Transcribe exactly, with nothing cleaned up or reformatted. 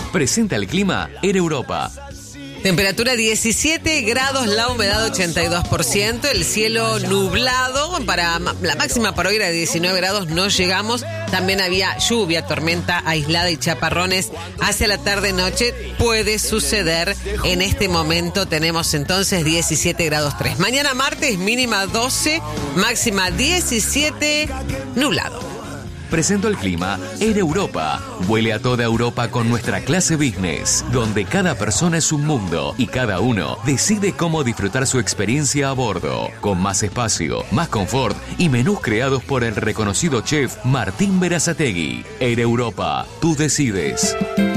Presenta el clima Air Europa. Temperatura diecisiete grados, la humedad ochenta y dos por ciento, el cielo nublado, para la máxima para hoy era diecinueve grados, no llegamos. También había lluvia, tormenta aislada y chaparrones hacia la tarde-noche. Puede suceder en este momento. Tenemos entonces diecisiete grados tres. Mañana martes, mínima doce, máxima diecisiete, nublado. Presento el clima Air Europa. Vuele a toda Europa con nuestra clase business, donde cada persona es un mundo y cada uno decide cómo disfrutar su experiencia a bordo, con más espacio, más confort y menús creados por el reconocido chef Martín Berazategui. Air Europa, tú decides.